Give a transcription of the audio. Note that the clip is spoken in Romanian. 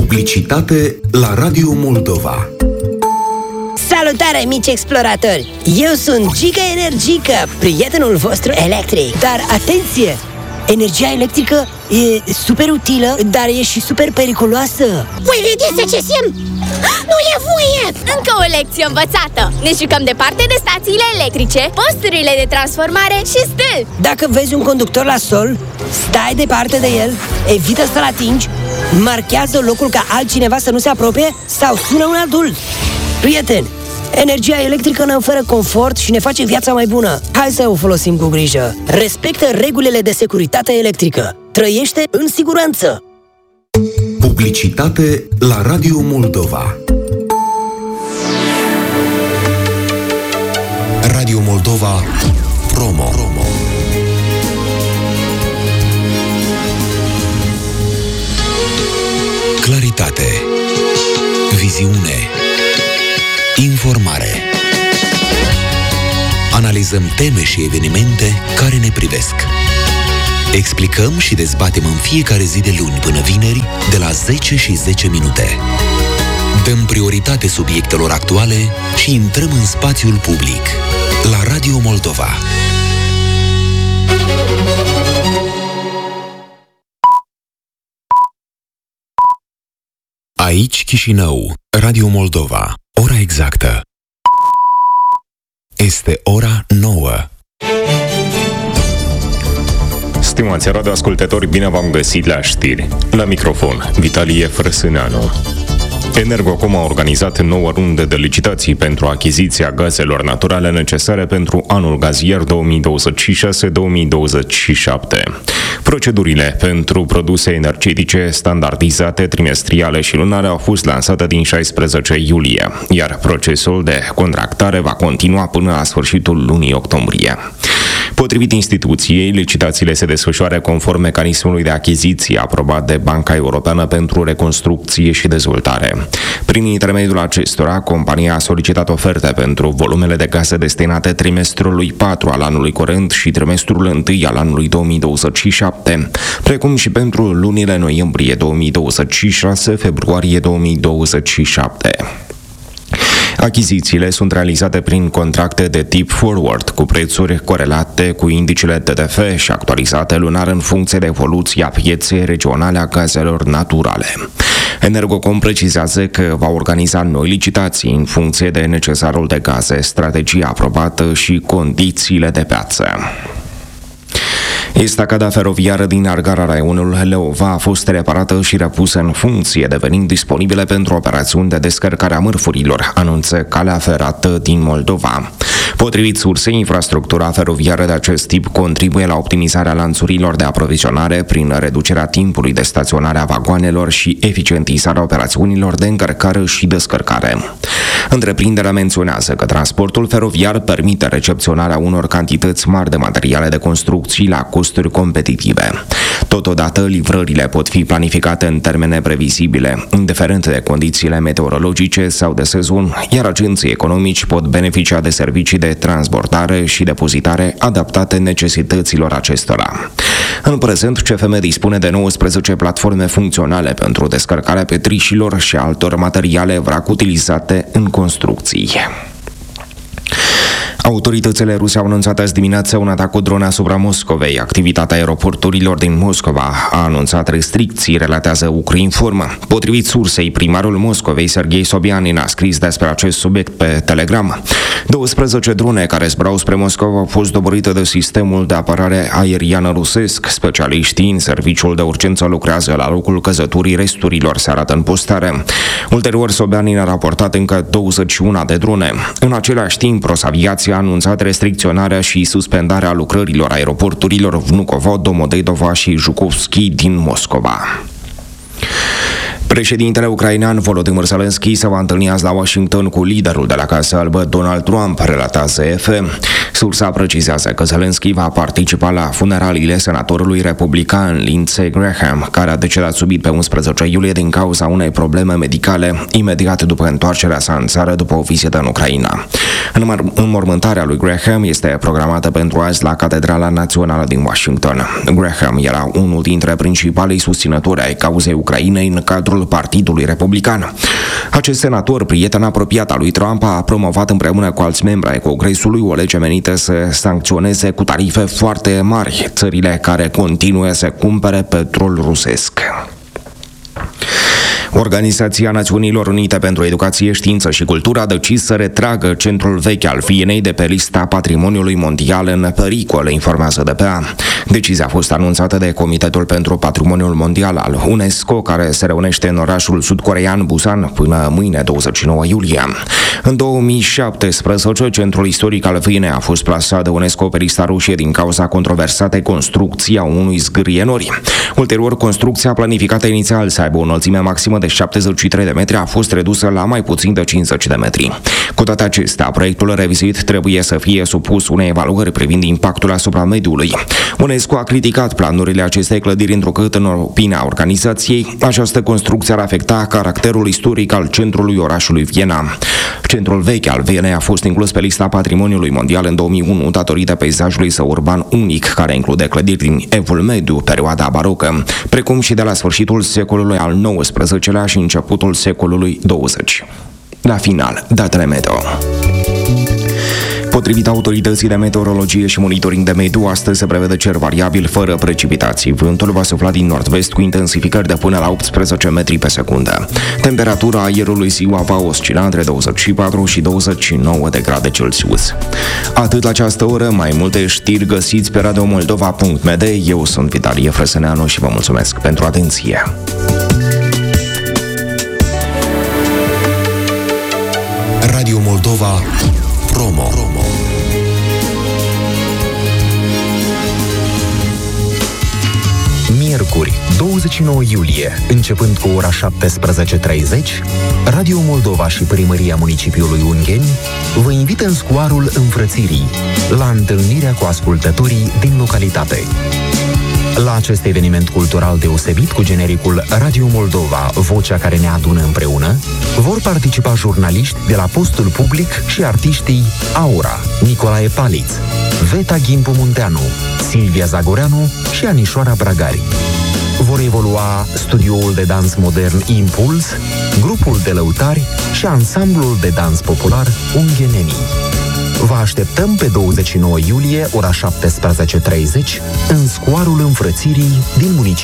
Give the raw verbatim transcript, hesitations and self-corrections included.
Publicitate la Radio Moldova. Salutare, mici exploratori! Eu sunt Giga Energică, prietenul vostru electric. Dar atenție! Energia electrică e super utilă, dar e și super periculoasă. Voi vedeți ce semn? Nu e voie! Încă o lecție învățată. Ne jucăm departe de stațiile electrice, posturile de transformare și stâlpi. Dacă vezi un conductor la sol, stai departe de el, evită să-l atingi, marchează locul ca altcineva să nu se apropie sau sună un adult. Prieteni, energia electrică ne oferă confort și ne face viața mai bună. Hai să o folosim cu grijă. Respectă regulile de securitate electrică. Trăiește în siguranță. Publicitate la Radio Moldova. Radio Moldova Promo. Claritate, viziune, informare. Analizăm teme și evenimente care ne privesc. Explicăm și dezbatem în fiecare zi de luni până vineri, de la zece și zece minute. Dăm prioritate subiectelor actuale și intrăm în spațiul public. La Radio Moldova. Aici Chișinău, Radio Moldova. Ora exactă este ora nouă. Stimați radioascultători, bine v-am găsit la știri. La microfon, Vitalie Frăsâneanu. Energocom a organizat nouă runde de licitații pentru achiziția gazelor naturale necesare pentru anul gazier două mii douăzeci și șase două mii douăzeci și șapte. Procedurile pentru produse energetice standardizate, trimestriale și lunare au fost lansate din șaisprezece iulie, iar procesul de contractare va continua până la sfârșitul lunii octombrie. Potrivit instituției, licitațiile se desfășoară conform mecanismului de achiziție aprobat de Banca Europeană pentru Reconstrucție și Dezvoltare. Prin intermediul acestora, compania a solicitat oferte pentru volumele de gaze destinate trimestrului patru al anului curent și trimestrul unu al anului două mii douăzeci și șapte, precum și pentru lunile noiembrie două mii douăzeci și șase, februarie două mii douăzeci și șapte. Achizițiile sunt realizate prin contracte de tip forward, cu prețuri corelate cu indicele T T F și actualizate lunar în funcție de evoluția pieței regionale a gazelor naturale. Energocom precizează că va organiza noi licitații în funcție de necesarul de gaze, strategia aprobată și condițiile de piață. Estacada feroviară din Argara, raionul Leova, a fost reparată și repusă în funcție, devenind disponibilă pentru operațiuni de descărcare a mărfurilor, anunță Calea Ferată din Moldova. Potrivit sursei, infrastructura feroviară de acest tip contribuie la optimizarea lanțurilor de aprovizionare prin reducerea timpului de staționare a vagoanelor și eficientizarea operațiunilor de încărcare și descărcare. Întreprinderea menționează că transportul feroviar permite recepționarea unor cantități mari de materiale de construcții la costuri competitive. Totodată, livrările pot fi planificate în termene previzibile, indiferent de condițiile meteorologice sau de sezon, iar agenții economici pot beneficia de servicii de transportare și depozitare adaptate necesităților acestora. În prezent, C F M dispune de nouăsprezece platforme funcționale pentru descărcarea petrișilor și altor materiale vrac utilizate în construcții. Autoritățile ruse au anunțat azi dimineață un atac cu drone asupra Moscovei. Activitatea aeroporturilor din Moscova a anunțat restricții, relatează Ukrinform. Potrivit sursei, primarul Moscovei, Serghei Sobyanin, a scris despre acest subiect pe Telegram. douăsprezece drone care zburau spre Moscova au fost doborite de sistemul de apărare aeriană rusesc. Specialiștii în serviciul de urgență lucrează la locul căzăturii resturilor, se arată în postare. Ulterior, Sobyanin a raportat încă douăzeci și unu de drone. În același timp, Rosaviația a anunțat restricționarea și suspendarea lucrărilor aeroporturilor Vnukovo, Domodedova și Jukovski din Moscova. Președintele ucrainean Volodymyr Zelensky se va întâlni azi la Washington cu liderul de la Casa Albă, Donald Trump, relatează A F. Sursa precizează că Zelensky va participa la funeraliile senatorului republican Lindsey Graham, care a decedat subit pe unsprezece iulie din cauza unei probleme medicale, imediat după întoarcerea sa în țară după o vizită în Ucraina. Înmormântarea lui Graham este programată pentru azi la Catedrala Națională din Washington. Graham era unul dintre principalii susținători ai cauzei Ucrainei în cadrul Partidului Republican. Acest senator, prieten apropiat al lui Trump, a promovat împreună cu alți membri ai Congresului o lege menită să sancționeze cu tarife foarte mari țările care continuă să cumpere petrol rusesc. Organizația Națiunilor Unite pentru Educație, Știință și Cultură a decis să retragă centrul vechi al Vienei de pe lista Patrimoniului Mondial în pericol, informează D P A. Decizia a fost anunțată de Comitetul pentru Patrimoniul Mondial al UNESCO, care se reunește în orașul sud-coreean Busan până mâine, douăzeci și nouă iulie. În două mii șaptesprezece, centrul istoric al Vienei a fost plasat de UNESCO pe lista roșie din cauza controversatei construcții a unui zgârienori. Ulterior, construcția planificată inițial să aibă o înălțime maximă de șaptezeci și trei de metri a fost redusă la mai puțin de cincizeci de metri. Cu toate acestea, proiectul revizuit trebuie să fie supus unei evaluări privind impactul asupra mediului. UNESCO a criticat planurile acestei clădiri, întrucât, în opinia organizației, această construcție ar afecta caracterul istoric al centrului orașului Viena. Centrul vechi al Vienei a fost inclus pe lista Patrimoniului Mondial în două mii unu datorită peisajului său urban unic, care include clădiri din Evul Mediu, perioada barocă, precum și de la sfârșitul secolului al nouăsprezecelea și începutul secolului douăzeci. La final, datele meteo. Potrivit autorității de meteorologie și monitoring de mediu, astăzi se prevede cer variabil fără precipitații. Vântul va sufla din nord-vest cu intensificări de până la optsprezece metri pe secundă. Temperatura aerului ziua va oscila între douăzeci și patru și douăzeci și nouă de grade Celsius. Atât la această oră, mai multe știri găsiți pe radio moldova punct m d. Eu sunt Vitalie Frăsăneanu și vă mulțumesc pentru atenție. Radio Moldova Promo. Miercuri, douăzeci și nouă iulie, începând cu ora șaptesprezece treizeci, Radio Moldova și Primăria Municipiului Ungheni vă invită în scoarul Înfrățirii, la întâlnirea cu ascultătorii din localitate. La acest eveniment cultural deosebit cu genericul Radio Moldova, vocea care ne adună împreună, vor participa jurnaliști de la Postul Public și artiștii Aura, Nicolae Paliț, Veta Ghimpu Munteanu, Silvia Zagoreanu și Anișoara Bragari. Vor evolua studioul de dans modern Impuls, grupul de lăutari și ansamblul de dans popular Unghenenii. Vă așteptăm pe douăzeci și nouă iulie, ora șaptesprezece treizeci, în scoarul Înfrățirii din municipiul